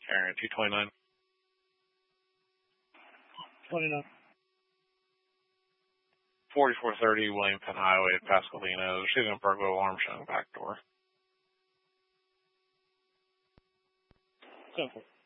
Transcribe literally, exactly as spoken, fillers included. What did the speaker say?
Area two twenty-nine. twenty-nine. forty-four thirty William Penn Highway at Pascalino. Shooting a burglar alarm showing back door. Simple.